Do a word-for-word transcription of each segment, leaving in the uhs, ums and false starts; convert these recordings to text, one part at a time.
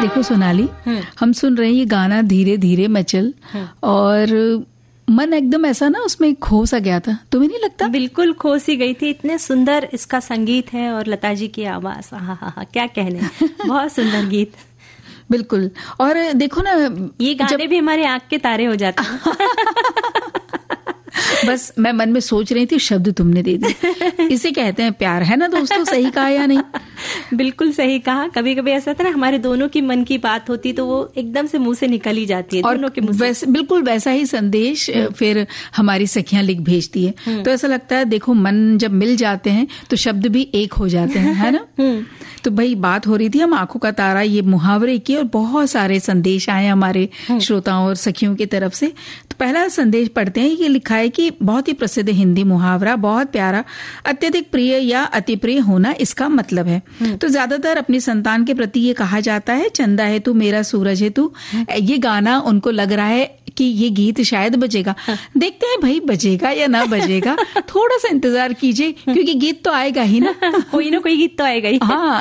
देखो सोनाली, हम सुन रहे हैं ये गाना धीरे धीरे मचल, और मन एकदम ऐसा ना उसमें खो सा गया था, तुम्हें नहीं लगता? बिल्कुल खो सी गई थी। इतने सुंदर इसका संगीत है और लता जी की आवाज, हा हा हा क्या कहने, बहुत सुंदर गीत। बिल्कुल। और देखो ना, ये गाने जब... भी हमारे आंख के तारे हो जाते हैं। बस मैं मन में सोच रही थी, शब्द तुमने दे दिए। इसे कहते हैं प्यार, है ना दोस्तों? सही कहा या नहीं? बिल्कुल सही कहा। कभी कभी ऐसा था ना, हमारे दोनों की मन की बात होती तो वो एकदम से मुंह से निकल ही जाती है, और दोनों के मुंह से। वैसे, बिल्कुल वैसा ही संदेश फिर हमारी सखियां लिख भेजती है। तो ऐसा लगता है देखो, मन जब मिल जाते हैं तो शब्द भी एक हो जाते हैं, है ना? तो भाई बात हो रही थी हम आंखों का तारा, ये मुहावरे की, और बहुत सारे संदेश आए हमारे श्रोताओं और सखियों की तरफ से। तो पहला संदेश पढ़ते हैं। ये लिखा है कि बहुत ही प्रसिद्ध हिंदी मुहावरा, बहुत प्यारा, अत्यधिक प्रिय या अति प्रिय होना इसका मतलब है। तो ज्यादातर अपनी संतान के प्रति ये कहा जाता है, चंदा है तू मेरा सूरज है तू। ये गाना उनको लग रहा है कि ये गीत शायद बजेगा। देखते हैं भाई बजेगा या ना बजेगा, थोड़ा सा इंतजार कीजिए, क्योंकि गीत तो आएगा ही ना, कोई ना कोई गीत तो आएगा ही। हाँ।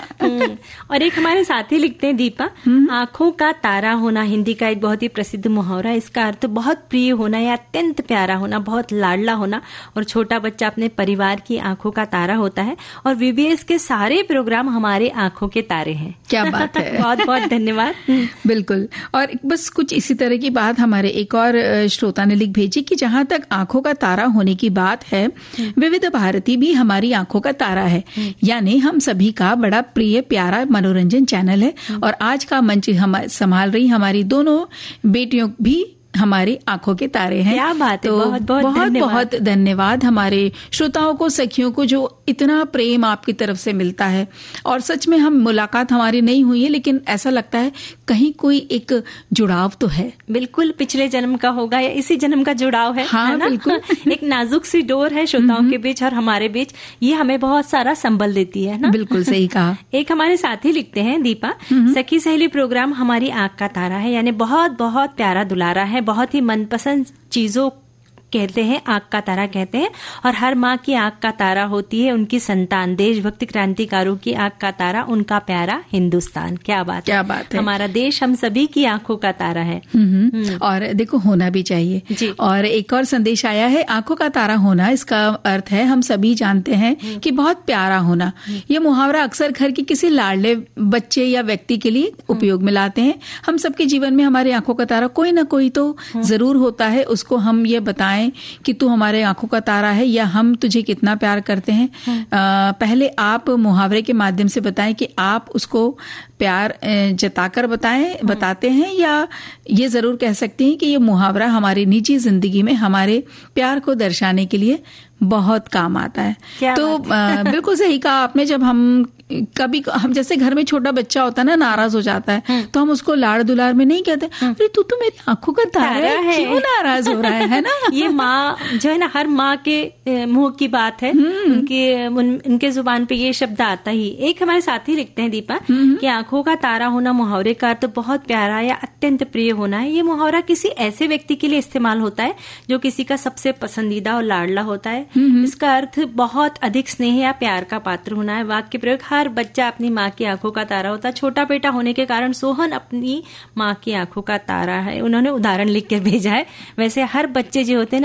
और एक हमारे साथी लिखते हैं, दीपा, आंखों का तारा होना हिंदी का एक बहुत ही प्रसिद्ध मुहावरा। इसका अर्थ बहुत प्रिय होना या अत्यंत प्यारा होना, बहुत लाडला होना। और छोटा बच्चा अपने परिवार की आंखों का तारा होता है, और वीबीएस के सारे प्रोग्राम हमारे आंखों के तारे हैं। क्या बात है। बहुत बहुत धन्यवाद। बिल्कुल। और बस कुछ इसी तरह की बात हमारे एक और श्रोता ने लिख भेजी कि जहां तक आंखों का तारा होने की बात है, विविध भारती भी हमारी आंखों का तारा है, यानी हम सभी का बड़ा प्रिय प्यारा मनोरंजन चैनल है। और आज का मंच हम संभाल रही हमारी दोनों बेटियों भी हमारी आंखों के तारे हैं। क्या बात है। तो बहुत बहुत बहुत धन्यवाद। बहुत धन्यवाद हमारे श्रोताओं को, सखियों को, जो इतना प्रेम आपकी तरफ से मिलता है। और सच में हम मुलाकात हमारी नहीं हुई है, लेकिन ऐसा लगता है कहीं कोई एक जुड़ाव तो है। बिल्कुल, पिछले जन्म का होगा या इसी जन्म का जुड़ाव है। हाँ, है ना? बिल्कुल। एक नाजुक सी डोर है श्रोताओं के बीच और हमारे बीच, ये हमें बहुत सारा संबल देती है ना? बिल्कुल सही कहा। एक हमारे साथी लिखते हैं, दीपा, सखी सहेली प्रोग्राम हमारी आंख का तारा है, यानी बहुत बहुत प्यारा दुलारा है, बहुत ही मनपसंद चीजों कहते हैं, आंख का तारा कहते हैं। और हर माँ की आंख का तारा होती है उनकी संतान, देशभक्ति क्रांतिकारों की आंख का तारा उनका प्यारा हिंदुस्तान। क्या बात क्या बात है। हमारा देश हम सभी की आंखों का तारा है। और देखो, होना भी चाहिए जी। और एक और संदेश आया है, आंखों का तारा होना, इसका अर्थ है हम सभी जानते हैं कि बहुत प्यारा होना। ये मुहावरा अक्सर घर के किसी लाडले बच्चे या व्यक्ति के लिए उपयोग में लाते हैं। हम सबके जीवन में हमारे आंखों का तारा कोई ना कोई तो जरूर होता है, उसको हम ये बताएं कि तू हमारे आंखों का तारा है, या हम तुझे कितना प्यार करते हैं। आ, पहले आप मुहावरे के माध्यम से बताएं कि आप उसको प्यार जताकर बताएं बताते हैं, या ये जरूर कह सकती हैं कि ये मुहावरा हमारी निजी जिंदगी में हमारे प्यार को दर्शाने के लिए बहुत काम आता है। तो आ, बिल्कुल सही कहा आपने। जब हम कभी हम जैसे घर में छोटा बच्चा होता है ना, नाराज हो जाता है, तो हम उसको लाड़ दुलार में नहीं कहते, अरे तू तो मेरी आंखों का तारा है, क्यों नाराज हो रहा है, है ना? ये माँ जो है ना, हर माँ के मुंह की बात है, उनके उन, उनके जुबान पे ये शब्द आता ही। एक हमारे साथी लिखते हैं, दीपा, कि आंखों का तारा होना मुहावरे का अर्थ बहुत प्यारा या अत्यंत प्रिय होना है। ये मुहावरा किसी ऐसे व्यक्ति के लिए इस्तेमाल होता है जो किसी का सबसे पसंदीदा और लाडला होता है। इसका अर्थ बहुत अधिक स्नेह या प्यार का पात्र होना है। वाक्य प्रयोग, हर बच्चा अपनी माँ की आंखों का तारा होता है। छोटा बेटा होने के कारण सोहन अपनी माँ की आंखों का तारा है, उन्होंने उदाहरण लिख कर भेजा है। वैसे हर बच्चे जो होते हैं